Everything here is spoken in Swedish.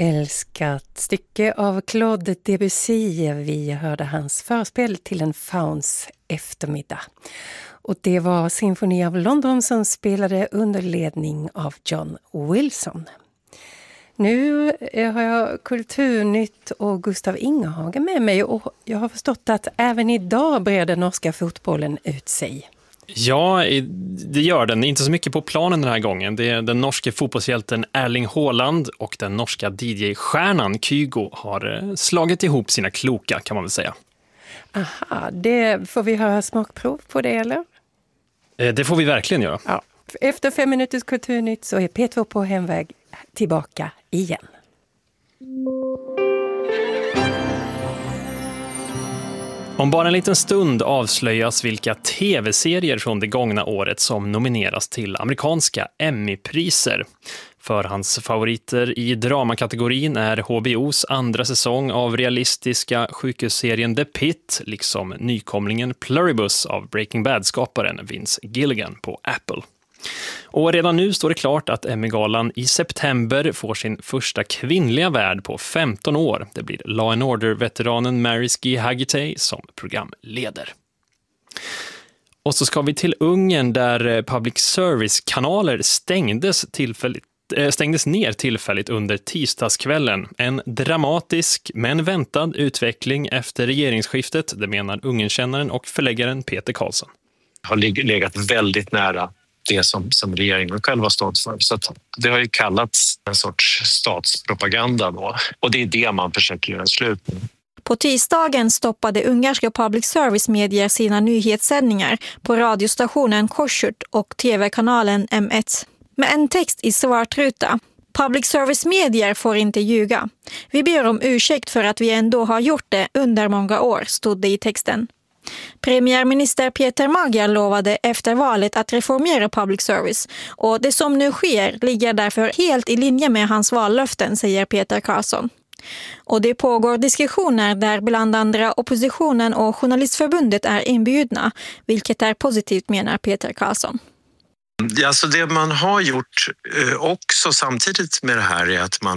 älskat stycke av Claude Debussy. Vi hörde hans förspel till en fauns eftermiddag. Och det var Symfoni av London som spelade under ledning av John Wilson. Nu har jag Kulturnytt och Gustav Ingehagen med mig och jag har förstått att även idag breder norska fotbollen ut sig. Ja, det gör den. Inte så mycket på planen den här gången. Det är den norske fotbollshjälten Erling Haaland och den norska DJ-stjärnan Kygo har slagit ihop sina kloka, kan man väl säga. Aha, det får vi höra smakprov på det, eller? Det får vi verkligen göra. Ja. Efter 5 minuters Kulturnytt så är P2 på hemväg tillbaka igen. Om bara en liten stund avslöjas vilka tv-serier från det gångna året som nomineras till amerikanska Emmy-priser. Förhandsfavoriter i dramakategorin är HBOs andra säsong av realistiska sjukhusserien The Pit, liksom nykomlingen Pluribus av Breaking Bad-skaparen Vince Gilligan på Apple. Och redan nu står det klart att Emmy-galan i september får sin första kvinnliga värd på 15 år. Det blir Law & Order-veteranen Mariski Hagitay som programleder. Och så ska vi till Ungern där public service-kanaler stängdes ner tillfälligt under tisdagskvällen. En dramatisk men väntad utveckling efter regeringsskiftet, det menar Ungernkännaren och förläggaren Peter Karlsson. Har legat väldigt nära det som regeringen själv har stått för. Så att det har ju kallats en sorts statspropaganda då. Och det är det man försöker göra slut med. På tisdagen stoppade ungerska public service-medier sina nyhetssändningar på radiostationen Kossuth och tv-kanalen M1. Med en text i svartruta. Public service-medier får inte ljuga. Vi ber om ursäkt för att vi ändå har gjort det under många år, stod det i texten. Premiärminister Peter Magyar lovade efter valet att reformera public service och det som nu sker ligger därför helt i linje med hans vallöften, säger Peter Karlsson. Och det pågår diskussioner där bland andra oppositionen och Journalistförbundet är inbjudna, vilket är positivt, menar Peter Karlsson. Alltså det man har gjort också samtidigt med det här är att man